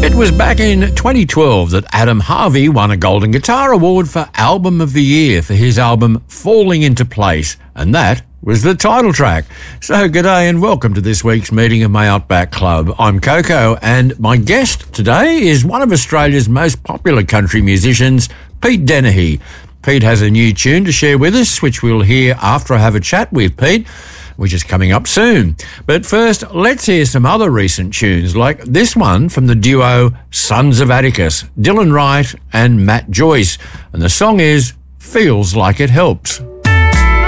It was back in 2012 that Adam Harvey won a Golden Guitar Award for Album of the Year for his album Falling Into Place, and that was the title track. So g'day and welcome to this week's meeting of my Outback Club. I'm Coco, and my guest today is one of Australia's most popular country musicians, Pete Dennehy. Pete has a new tune to share with us, which we'll hear after I have a chat with Pete, which is coming up soon. But first, let's hear some other recent tunes, like this one from the duo Sons of Atticus, Dylan Wright and Matt Joyce. And the song is Feels Like It Helps.